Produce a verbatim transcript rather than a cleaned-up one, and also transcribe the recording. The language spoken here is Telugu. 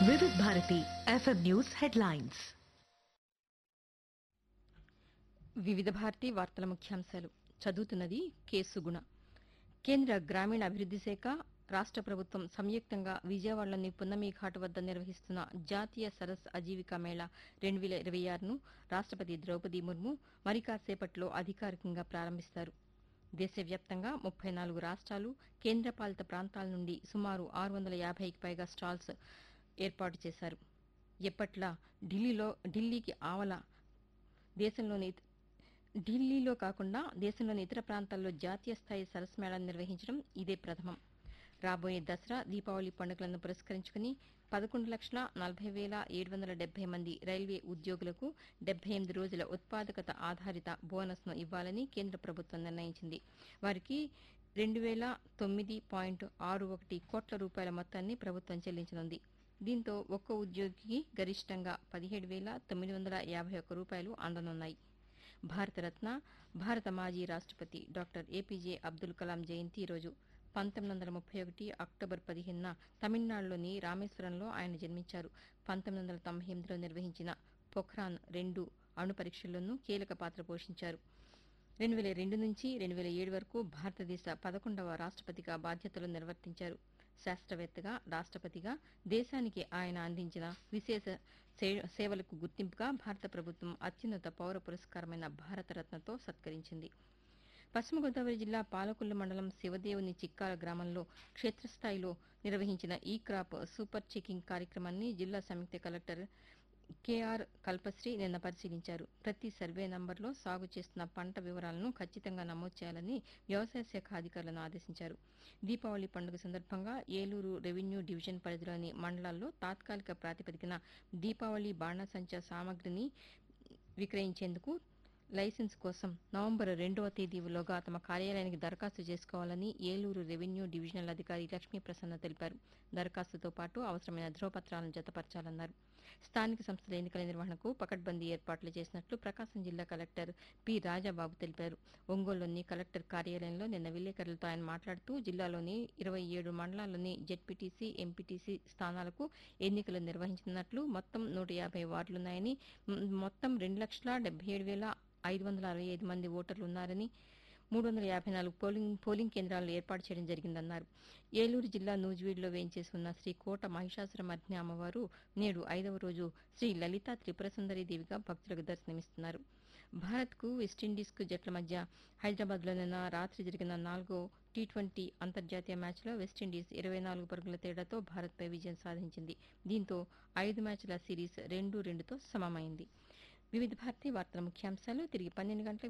వివిధ భారతి ఎఫ్ఎం న్యూస్ హెడ్లైన్స్. వివిధ భారతి వార్తల ముఖ్యాంశాలు చదువుతున్నది కె సుగుణ. కేంద్ర గ్రామీణ అభివృద్ది శాఖ, రాష్ట ప్రభుత్వం సంయుక్తంగా విజయవాడలోని పున్నమి ఘాట్ వద్ద నిర్వహిస్తున్న జాతీయ సరస్ అజీవికా మేళా రెండు వేల ఇరవై ఆరును రాష్టపతి ద్రౌపది ముర్ము మరి కాసేపట్లో అధికారికంగా ప్రారంభిస్తారు. దేశవ్యాప్తంగా ముప్పై నాలుగు రాష్ట్రాలు, కేంద్రపాలిత ప్రాంతాల నుండి సుమారు ఆరు వందల యాభైకి పైగా స్టాల్స్ ఏర్పాటు చేశారు. ఎప్పట్లా ఢిల్లీలో ఢిల్లీకి ఆవల దేశంలోని ఢిల్లీలో కాకుండా దేశంలోని ఇతర ప్రాంతాల్లో జాతీయ స్థాయి సరస్ మేళాను నిర్వహించడం ఇదే ప్రథమం. రాబోయే దసరా, దీపావళి పండుగలను పురస్కరించుకుని పదకొండు లక్షల నలభై వేల ఏడు వందల డెబ్బై మంది రైల్వే ఉద్యోగులకు డెబ్బై ఎనిమిది రోజుల ఉత్పాదకత ఆధారిత బోనస్ను ఇవ్వాలని కేంద్ర ప్రభుత్వం నిర్ణయించింది. వారికి రెండు వేల తొమ్మిది పాయింట్ ఆరు ఒకటి కోట్ల రూపాయల మొత్తాన్ని ప్రభుత్వం చెల్లించనుంది. దీంతో ఒక్కో ఉద్యోగికి గరిష్టంగా పదిహేడు వేల తొమ్మిది వందల యాభై ఒక్క రూపాయలు అందనున్నాయి. భారతరత్న, భారత మాజీ రాష్టపతి డాక్టర్ ఏపీజే అబ్దుల్ కలాం జయంతి ఈరోజు. పంతొమ్మిది వందల ముప్పై ఒకటి అక్టోబర్ పదిహేనున తమిళనాడులోని రామేశ్వరంలో ఆయన జన్మించారు. పంతొమ్మిది వందల తొంభై ఎనిమిదిలో నిర్వహించిన పొఖ్రాన్ రెండు అణు పరీక్షల్లోనూ కీలక పాత్ర పోషించారు. రెండు వేల రెండు నుంచి రెండు వేల ఏడు వరకు భారతదేశ పదకొండవ రాష్టపతిగా బాధ్యతలు నిర్వర్తించారు. శాస్త్రవేత్తగా, రాష్టపతిగా దేశానికి ఆయన అందించిన విశేష సేవలకు గుర్తింపుగా భారత ప్రభుత్వం అత్యున్నత పౌర పురస్కారమైన భారతరత్నతో సత్కరించింది. పశ్చిమ గోదావరి జిల్లా పాలకొల్లు మండలం శివదేవుని చిక్కాల గ్రామంలో క్షేత్రస్థాయిలో నిర్వహించిన ఈ క్రాప్ సూపర్ చెకింగ్ కార్యక్రమాన్ని జిల్లా సంయుక్త కలెక్టర్ కెఆర్ కల్పశ్రీ నిన్న పరిశీలించారు. ప్రతి సర్వే నంబర్లో సాగు చేస్తున్న పంట వివరాలను ఖచ్చితంగా నమోదు చేయాలని వ్యవసాయ శాఖ అధికారులను ఆదేశించారు. దీపావళి పండుగ సందర్భంగా ఏలూరు రెవెన్యూ డివిజన్ పరిధిలోని మండలాల్లో తాత్కాలిక ప్రాతిపదికన దీపావళి బాణాసంచా సామగ్రిని విక్రయించేందుకు లైసెన్స్ కోసం నవంబర్ రెండవ తేదీలోగా తమ కార్యాలయానికి దరఖాస్తు చేసుకోవాలని ఏలూరు రెవెన్యూ డివిజనల్ అధికారి లక్ష్మీ ప్రసన్న తెలిపారు. దరఖాస్తుతో పాటు అవసరమైన ధ్రువపత్రాలను జతపరచాలన్నారు. స్థానిక సంస్థల ఎన్నికల నిర్వహణకు పకడ్బందీ ఏర్పాట్లు చేసినట్లు ప్రకాశం జిల్లా కలెక్టర్ పి రాజాబాబు తెలిపారు. ఒంగోలులోని కలెక్టర్ కార్యాలయంలో నిన్న విలేకరులతో ఆయన మాట్లాడుతూ జిల్లాలోని ఇరవై ఏడు మండలాల్లోని జెడ్పీటీసీ, ఎంపీటీసీ స్థానాలకు ఎన్నికలు నిర్వహించనున్నట్లు, మొత్తం నూట యాభై వార్డులున్నాయని, మొత్తం రెండు లక్షల డెబ్బై ఏడు వేల ఐదు వందల అరవై ఐదు మంది ఓటర్లు ఉన్నారని, మూడు వందల యాభై నాలుగు పోలింగ్ పోలింగ్ కేంద్రాలను ఏర్పాటు చేయడం జరిగిందన్నారు. ఏలూరు జిల్లా నూజివీడులో వేయించేసి ఉన్న శ్రీ కోట మహిషాసురమర్దిని అమ్మవారు నేడు ఐదవ రోజు శ్రీ లలితా త్రిపుర సుందరీ దేవిగా భక్తులకు దర్శనమిస్తున్నారు. భారత్కు వెస్టిండీస్కు జట్ల మధ్య హైదరాబాద్లో నిన్న రాత్రి జరిగిన నాలుగో టీ ట్వంటీ అంతర్జాతీయ మ్యాచ్లో వెస్టిండీస్ ఇరవై నాలుగు పరుగుల తేడాతో భారత్పై విజయం సాధించింది. దీంతో ఐదు మ్యాచ్ల సిరీస్ రెండు రెండుతో సమమైంది. వివిధ భారతి వార్తల ముఖ్యాంశాలు తిరిగి పన్నెండు గంటల